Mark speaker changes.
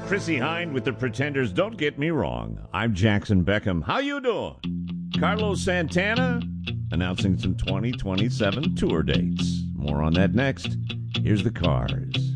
Speaker 1: Chrissy Hynde with the Pretenders. Don't get me wrong. I'm Jackson Beckham. How you doing? Carlos Santana announcing some 2027 tour dates. More on that next. Here's the Cars.